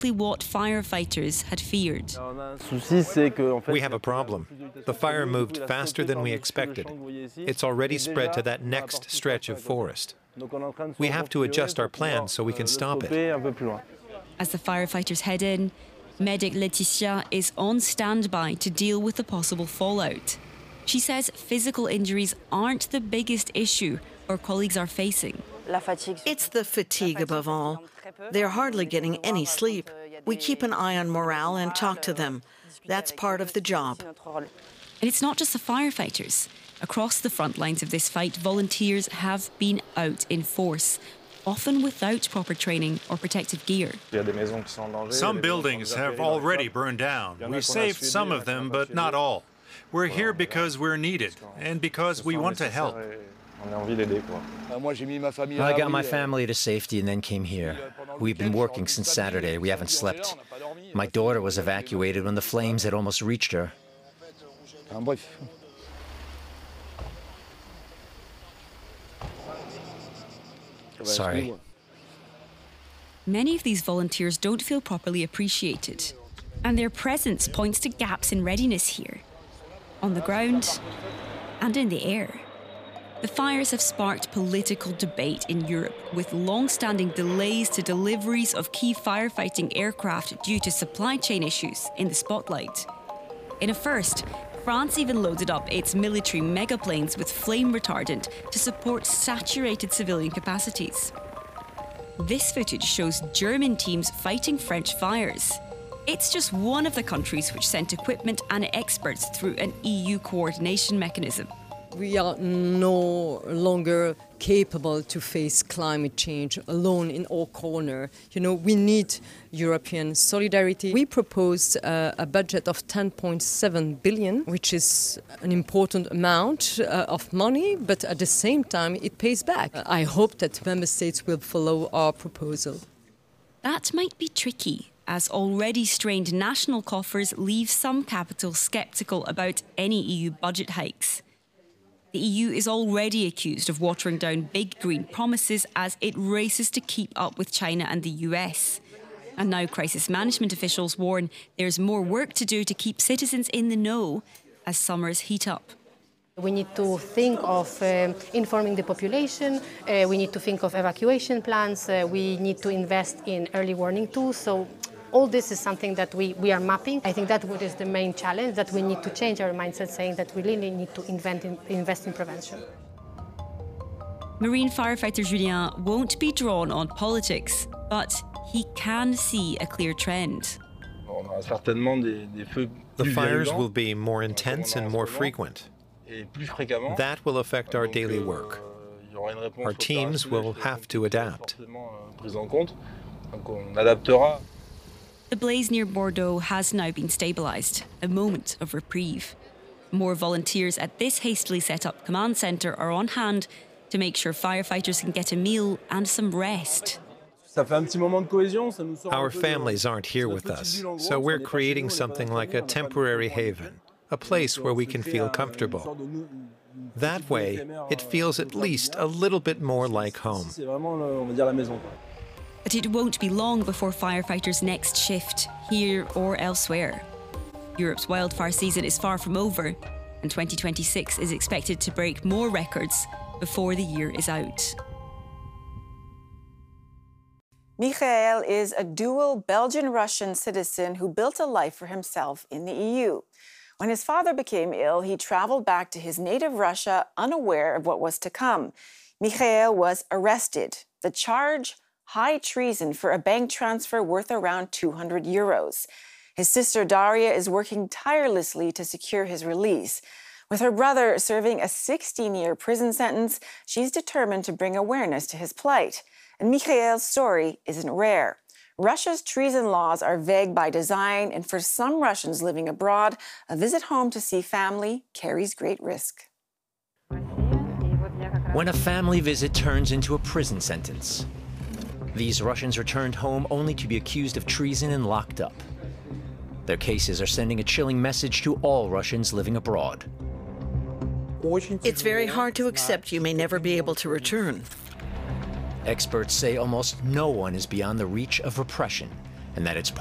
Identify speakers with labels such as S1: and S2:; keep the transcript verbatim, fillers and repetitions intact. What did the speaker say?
S1: what firefighters had feared.
S2: We have a problem. The fire moved faster than we expected. It's already spread to that next stretch of forest. We have to adjust our plans so we can stop it.
S1: As the firefighters head in, medic Laetitia is on standby to deal with the possible fallout. She says physical injuries aren't the biggest issue her colleagues are facing.
S3: It's the fatigue above all. They're hardly getting any sleep. We keep an eye on morale and talk to them. That's part of the job.
S1: And it's not just the firefighters. Across the front lines of this fight, volunteers have been out in force, often without proper training or protective gear.
S4: Some buildings have already burned down. We saved some of them, but not all. We're here because we're needed and because we want to help.
S5: I got my family to safety and then came here. We've been working since Saturday. We haven't slept. My daughter was evacuated when the flames had almost reached her. Sorry.
S1: Many of these volunteers don't feel properly appreciated, and their presence points to gaps in readiness here, on the ground and in the air. The fires have sparked political debate in Europe, with long-standing delays to deliveries of key firefighting aircraft due to supply chain issues in the spotlight. In a first, France even loaded up its military megaplanes with flame retardant to support saturated civilian capacities. This footage shows German teams fighting French fires. It's just one of the countries which sent equipment and experts through an E U coordination mechanism.
S6: We are no longer capable to face climate change alone in all corners. You know, we need European solidarity. We proposed uh, a budget of ten point seven billion, which is an important amount uh, of money, but at the same time, it pays back. I hope that member states will follow our proposal.
S1: That might be tricky, as already strained national coffers leave some capitals sceptical about any E U budget hikes. The E U is already accused of watering down big green promises as it races to keep up with China and the U S. And now crisis management officials warn there's more work to do to keep citizens in the know as summers heat up.
S7: We need to think of uh, informing the population, uh, we need to think of evacuation plans, uh, we need to invest in early warning tools. So all this is something that we, we are mapping. I think that what is the main challenge, that we need to change our mindset, saying that we really need to invent in, invest in prevention.
S1: Marine firefighter Julien won't be drawn on politics, but he can see a clear trend.
S2: The fires will be more intense and more frequent. That will affect our daily work. Our teams will have to adapt.
S1: The blaze near Bordeaux has now been stabilised, a moment of reprieve. More volunteers at this hastily set up command centre are on hand to make sure firefighters can get a meal and some rest.
S2: Our families aren't here with us, so we're creating something like a temporary haven, a place where we can feel comfortable. That way, it feels at least a little bit more like home.
S1: But it won't be long before firefighters' next shift, here or elsewhere. Europe's wildfire season is far from over, and twenty twenty-six is expected to break more records before the year is out.
S8: Michael is a dual Belgian-Russian citizen who built a life for himself in the E U. When his father became ill, he traveled back to his native Russia unaware of what was to come. Michael was arrested. The charge? High treason for a bank transfer worth around two hundred euros. His sister Daria is working tirelessly to secure his release. With her brother serving a sixteen-year prison sentence, she's determined to bring awareness to his plight. And Michael's story isn't rare. Russia's treason laws are vague by design, and for some Russians living abroad, a visit home to see family carries great risk.
S5: When a family visit turns into a prison sentence, these Russians returned home only to be accused of treason and locked up. Their cases are sending a chilling message to all Russians living abroad.
S3: It's very hard to accept you may never be able to return.
S5: Experts say almost no one is beyond the reach of repression, and that it's